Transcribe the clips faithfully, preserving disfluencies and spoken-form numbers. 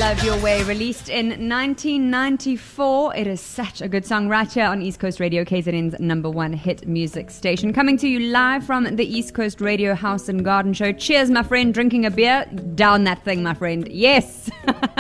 Love Your Way, released in nineteen ninety-four. It is such a good song right here on East Coast Radio, K Z N's number one hit music station. Coming to you live from the East Coast Radio House and Garden Show. Cheers, my friend. Drinking a beer. Down that thing, my friend. Yes.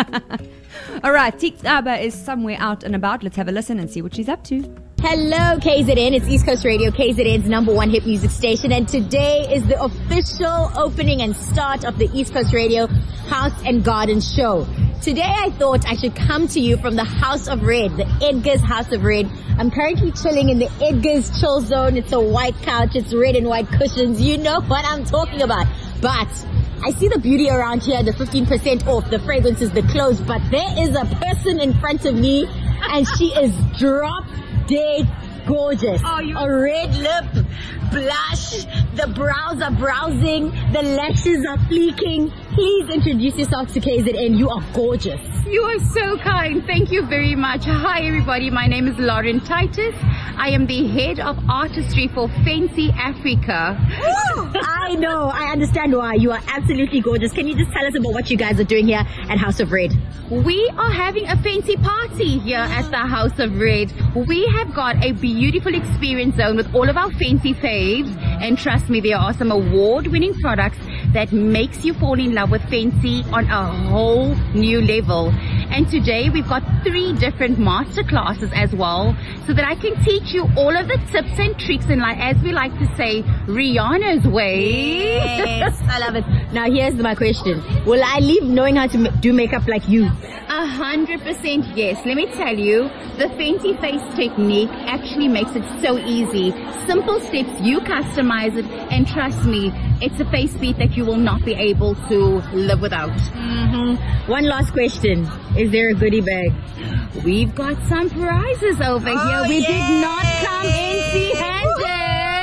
All right, Teeks Abba is somewhere out and about. Let's have a listen and see what she's up to. Hello, K Z N. It's East Coast Radio, K Z N's number one hit music station. And today is the official opening and start of the East Coast Radio House and Garden Show. Today I thought I should come to you from the House of Red, the Edgar's House of Red. I'm currently chilling in the Edgar's Chill Zone. It's a white couch. It's red and white cushions. You know what I'm talking about. But I see the beauty around here, the fifteen percent off, the fragrances, the clothes. But there is a person in front of me and she is drop dead gorgeous. Oh, you- a red lip, blush, the brows are browsing, the lashes are fleeking. Please introduce yourself to K Z N. You are gorgeous. You are so kind. Thank you very much. Hi everybody, my name is Lauren Titus. I am the head of artistry for Fancy Africa. I know, I understand why. You are absolutely gorgeous. Can you just tell us about what you guys are doing here at House of Red? We are having a fancy party here at the House of Red. We have got a beautiful experience zone with all of our fancy faves. And trust me, there are some award-winning products that makes you fall in love with fancy on a whole new level. And today we've got three different master classes as well, so that I can teach you all of the tips and tricks and, like, as we like to say, Rihanna's way. Yes, I love it. Now here's my question. Will I leave knowing how to ma- do makeup like you? A hundred percent yes. Let me tell you, the Fancy Face technique actually makes it so easy. Simple steps, you customize it, and trust me, it's a face beat that you will not be able to live without. Mm-hmm. One last question. Is there a goodie bag? We've got some prizes over oh, here. We yay! did not come empty-handed.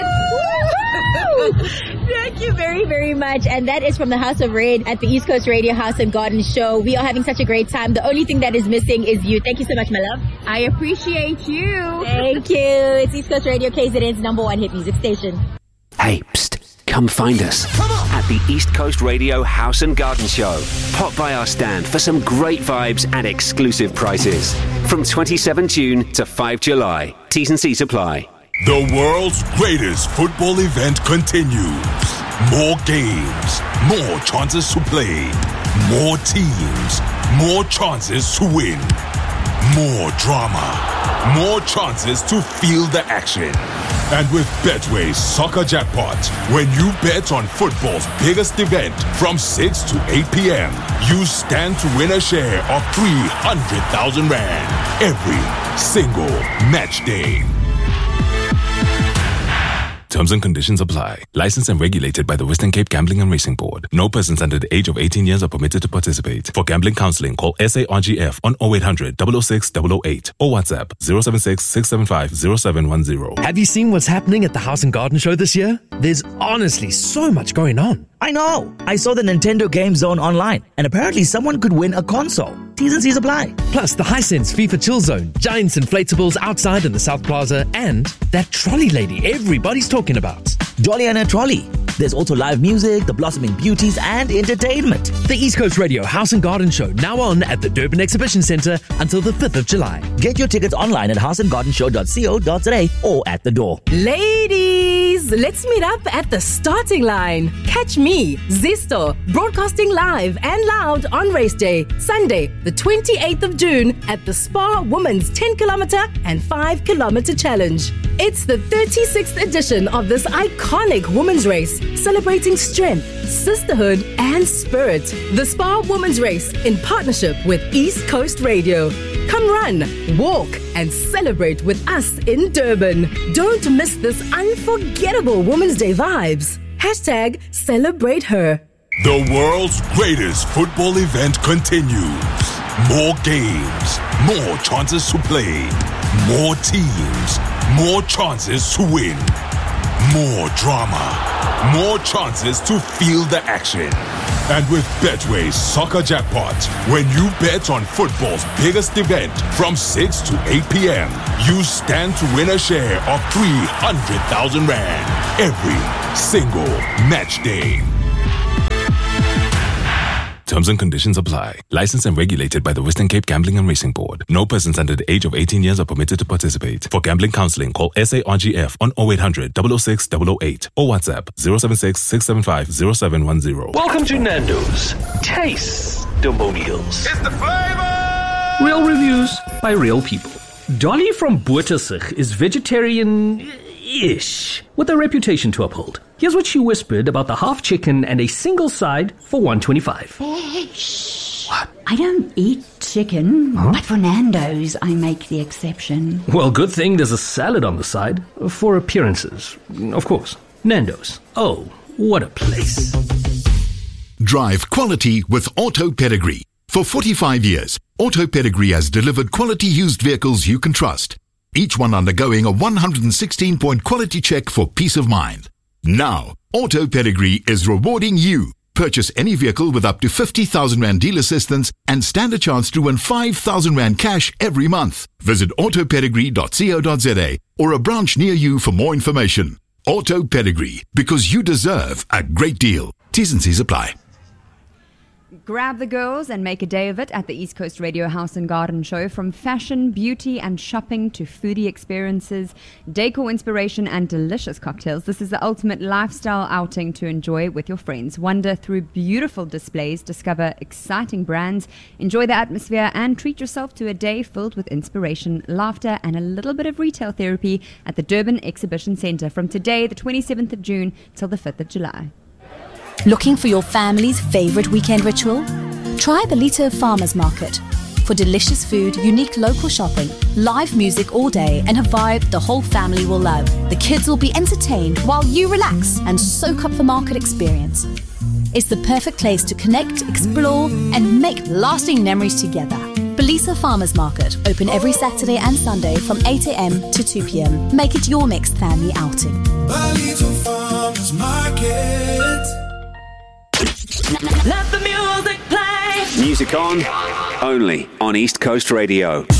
Thank you very, very much. And that is from the House of Red at the East Coast Radio House and Garden Show. We are having such a great time. The only thing that is missing is you. Thank you so much, my love. I appreciate you. Thank you. It's East Coast Radio, K Z N's number one hit music station. Hey, psst. Come find us at the East Coast Radio House and Garden Show. Pop by our stand for some great vibes and exclusive prices. From twenty-seventh June to fifth July. T's and C's apply. The world's greatest football event continues. More games, more chances to play, more teams, more chances to win, more drama, more chances to feel the action. And with Betway's Soccer Jackpot, when you bet on football's biggest event from six to eight p.m., you stand to win a share of three hundred thousand rand every single match day. Terms and conditions apply. Licensed and regulated by the Western Cape Gambling and Racing Board. No persons under the age of eighteen years are permitted to participate. For gambling counseling, call S A R G F on oh eight hundred, double oh six, double oh eight or WhatsApp zero seven six, six seven five, zero seven one zero. Have you seen what's happening at the House and Garden Show this year? There's honestly so much going on. I know. I saw the Nintendo Game Zone online, and apparently someone could win a console. T's and C's apply. Plus the Hisense FIFA Chill Zone, Giants inflatables outside in the South Plaza, and that trolley lady everybody's talking about. Dolly and her trolley. There's also live music, the blossoming beauties, and entertainment. The East Coast Radio House and Garden Show, now on at the Durban Exhibition Centre until the fifth of July. Get your tickets online at house and garden show dot co dot za or at the door. Ladies, let's meet up at the starting line. Catch me, Zesto, broadcasting live and loud on race day, Sunday, the twenty-eighth of June at the Spa Women's ten kilometer and five kilometer challenge. It's the thirty-sixth edition of this iconic women's race, celebrating strength, sisterhood, and spirit. The Spa Women's Race in partnership with East Coast Radio. Come run, walk, and celebrate with us in Durban. Don't miss this unforgettable Women's Day vibes. Hashtag celebrate her. The world's greatest football event continues. More games, more chances to play, more teams, more chances to win, more drama, more chances to feel the action. And with Betway's Soccer Jackpot, when you bet on football's biggest event from six to eight p.m., you stand to win a share of three hundred thousand rand every single match day. Terms and conditions apply. Licensed and regulated by the Western Cape Gambling and Racing Board. No persons under the age of eighteen years are permitted to participate. For gambling counseling, call S A R G F on oh eight hundred, double oh six, double oh eight or WhatsApp zero seven six, six seven five, zero seven one zero. Welcome to Nando's Taste-Testimonials. It's the flavor! Real reviews by real people. Dolly from Bottersig is vegetarian-ish, with a reputation to uphold. Here's what she whispered about the half chicken and a single side for one twenty-five. Shh. What? I don't eat chicken, huh? But for Nando's, I make the exception. Well, good thing there's a salad on the side, for appearances, of course. Nando's. Oh, what a place. Drive quality with Auto Pedigree. For forty-five years, Auto Pedigree has delivered quality used vehicles you can trust. Each one undergoing a one hundred sixteen point quality check for peace of mind. Now, Auto Pedigree is rewarding you. Purchase any vehicle with up to fifty thousand rand deal assistance and stand a chance to win five thousand rand cash every month. Visit auto pedigree dot co dot za or a branch near you for more information. Auto Pedigree, because you deserve a great deal. T's and C's apply. Grab the girls and make a day of it at the East Coast Radio House and Garden Show. From fashion, beauty and shopping to foodie experiences, decor inspiration and delicious cocktails, this is the ultimate lifestyle outing to enjoy with your friends. Wander through beautiful displays, discover exciting brands, enjoy the atmosphere and treat yourself to a day filled with inspiration, laughter and a little bit of retail therapy at the Durban Exhibition Centre from today, the twenty-seventh of June, till the fifth of July. Looking for your family's favorite weekend ritual? Try Belito Farmers Market. For delicious food, unique local shopping, live music all day, and a vibe the whole family will love. The kids will be entertained while you relax and soak up the market experience. It's the perfect place to connect, explore, and make lasting memories together. Belisa Farmers Market, open every Saturday and Sunday from eight a.m. to two p.m. Make it your next family outing. Belito Farmers Market. Let the music play. Music on, only on East Coast Radio.